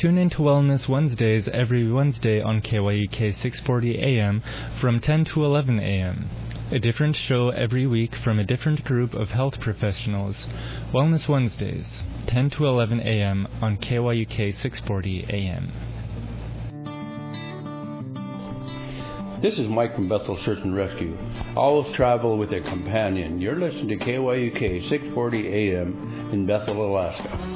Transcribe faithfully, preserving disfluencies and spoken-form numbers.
Tune in to Wellness Wednesdays every Wednesday on K Y U K six forty A M from ten to eleven A M A different show every week from a different group of health professionals. Wellness Wednesdays, ten to eleven A M on K Y U K six forty A M. This is Mike from Bethel Search and Rescue. Always travel with a companion. You're listening to K Y U K six forty A M in Bethel, Alaska.